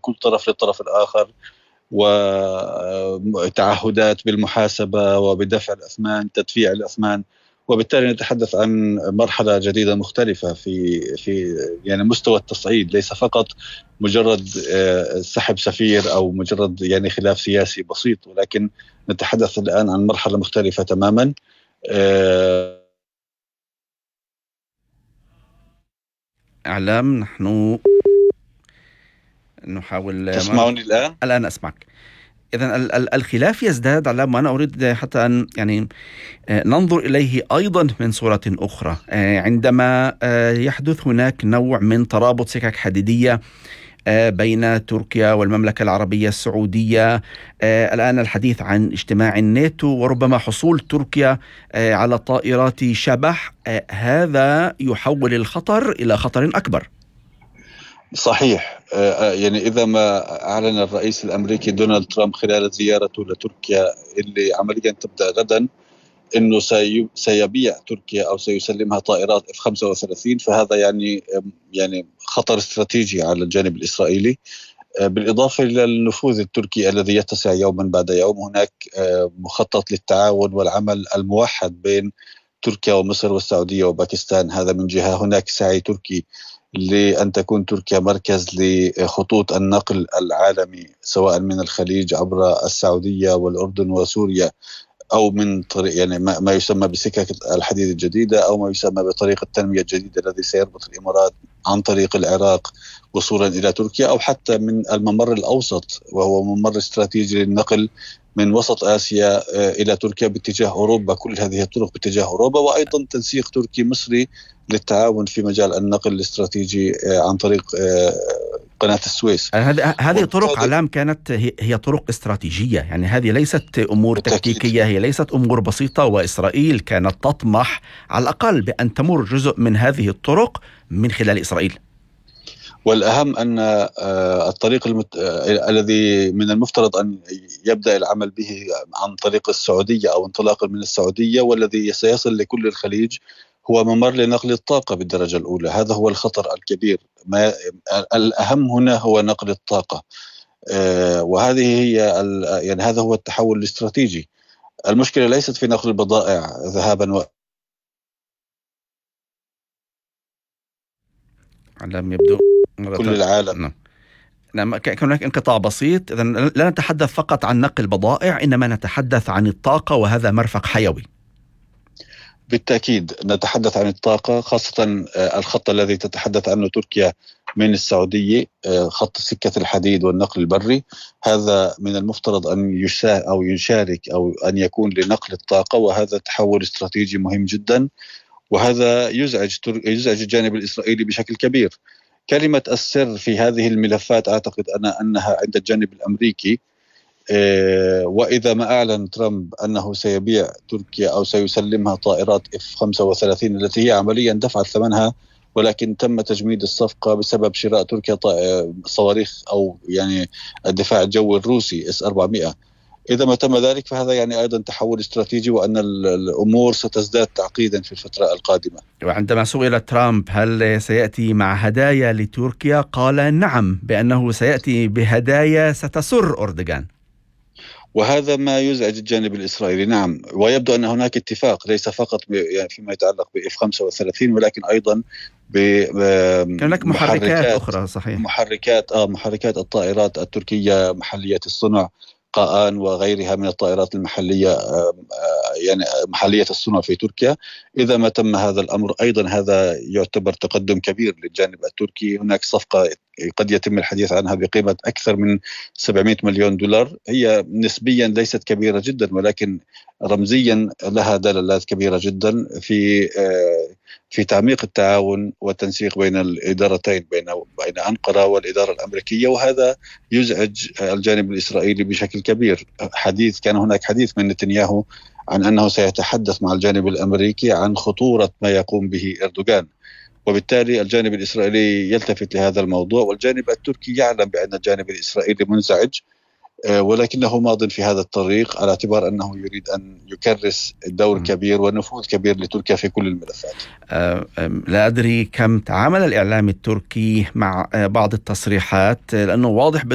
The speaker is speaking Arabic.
كل طرف للطرف الآخر، وتعهدات بالمحاسبة وبدفع الأثمان، تدفيع الأثمان. وبالتالي نتحدث عن مرحلة جديدة مختلفة في يعني مستوى التصعيد، ليس فقط مجرد سحب سفير أو مجرد يعني خلاف سياسي بسيط، ولكن نتحدث الآن عن مرحلة مختلفة تماما. إعلام، نحن نحاول تسمعني الآن؟ الآن أسمعك. إذن الخلاف يزداد على ما أنا أريد حتى أن يعني ننظر إليه أيضا من صورة أخرى. عندما يحدث هناك نوع من ترابط سكك حديدية بين تركيا والمملكة العربية السعودية، الآن الحديث عن اجتماع الناتو وربما حصول تركيا على طائرات شبح، هذا يحول الخطر إلى خطر أكبر. صحيح. يعني إذا ما أعلن الرئيس الأمريكي دونالد ترامب خلال زيارته لتركيا اللي عمليا تبدأ غدا أنه سيبيع تركيا أو سيسلمها طائرات F-35، فهذا يعني خطر استراتيجي على الجانب الإسرائيلي. بالإضافة إلى النفوذ التركي الذي يتسع يوما بعد يوم، هناك مخطط للتعاون والعمل الموحد بين تركيا ومصر والسعودية وباكستان. هذا من جهة. هناك سعي تركي لأن تكون تركيا مركز لخطوط النقل العالمي، سواء من الخليج عبر السعودية والأردن وسوريا، أو من طريق يعني ما يسمى بسكك الحديد الجديدة، أو ما يسمى بطريق التنمية الجديدة الذي سيربط الإمارات عن طريق العراق وصولا إلى تركيا، أو حتى من الممر الأوسط وهو ممر استراتيجي للنقل من وسط آسيا إلى تركيا باتجاه أوروبا. كل هذه الطرق باتجاه أوروبا، وأيضا تنسيق تركي مصري للتعاون في مجال النقل الاستراتيجي عن طريق قناة السويس. هذه طرق علام كانت هي طرق استراتيجية، يعني هذه ليست أمور تكتيكية، هي ليست أمور بسيطة، وإسرائيل كانت تطمح على الأقل بأن تمر جزء من هذه الطرق من خلال إسرائيل. والأهم أن الطريق الذي من المفترض أن يبدأ العمل به عن طريق السعودية أو انطلاقا من السعودية، والذي سيصل لكل الخليج، هو ممر لنقل الطاقة بالدرجة الأولى. هذا هو الخطر الكبير. الأهم هنا هو نقل الطاقة، وهذه هي يعني هذا هو التحول الاستراتيجي. المشكلة ليست في نقل البضائع ذهابا علام يبدو كل العالم. نعم، كان هناك انقطاع بسيط. إذن لا نتحدث فقط عن نقل بضائع، إنما نتحدث عن الطاقة، وهذا مرفق حيوي. بالتأكيد نتحدث عن الطاقة، خاصة الخط الذي تتحدث عنه تركيا من السعودية، خط سكة الحديد والنقل البري. هذا من المفترض أن يشارك أو أن يكون لنقل الطاقة، وهذا تحول استراتيجي مهم جدا، وهذا يزعج الجانب الإسرائيلي بشكل كبير. كلمة السر في هذه الملفات أعتقد أنها عند الجانب الأمريكي. وإذا ما أعلن ترامب أنه سيبيع تركيا أو سيسلمها طائرات F-35 التي هي عمليا دفعت ثمنها، ولكن تم تجميد الصفقة بسبب شراء تركيا صواريخ أو يعني الدفاع الجوي الروسي S-400. إذا ما تم ذلك فهذا يعني أيضا تحول استراتيجي، وأن الأمور ستزداد تعقيدا في الفترة القادمة. وعندما سئل ترامب هل سيأتي مع هدايا لتركيا، قال نعم، بأنه سيأتي بهدايا ستسر أردوغان. وهذا ما يزعج الجانب الإسرائيلي. نعم، ويبدو أن هناك اتفاق ليس فقط يعني فيما يتعلق ب F-35، ولكن أيضا هناك محركات أخرى. صحيح، محركات الطائرات التركية محلية الصنع، قاآن وغيرها من الطائرات المحلية، يعني محلية الصنع في تركيا. إذا ما تم هذا الأمر أيضا هذا يعتبر تقدم كبير للجانب التركي. هناك صفقة قد يتم الحديث عنها بقيمة أكثر من $700 مليون. هي نسبيا ليست كبيرة جدا، ولكن رمزيا لها دلالات كبيرة جدا في تعميق التعاون والتنسيق بين الإدارتين، بين أنقرة والإدارة الأمريكية، وهذا يزعج الجانب الإسرائيلي بشكل كبير. كان هناك حديث من نتنياهو عن أنه سيتحدث مع الجانب الأمريكي عن خطورة ما يقوم به أردوغان، وبالتالي الجانب الإسرائيلي يلتفت لهذا الموضوع، والجانب التركي يعلم بأن الجانب الإسرائيلي منزعج، ولكنه ماض في هذا الطريق على اعتبار أنه يريد أن يكرس دور كبير ونفوذ كبير لتركيا في كل الملفات. لا أدري كم تعامل الإعلام التركي مع بعض التصريحات، لأنه واضح